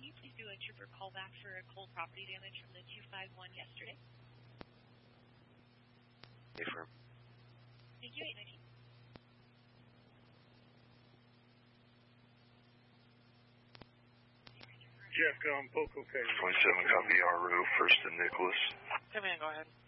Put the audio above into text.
can you please do a trooper callback for a cold property damage from the 251 yesterday? Affirm. Thank you, 819. Jeff, go on Poco K. 27 copy, Aru, first and Nicholas. Come in, go ahead.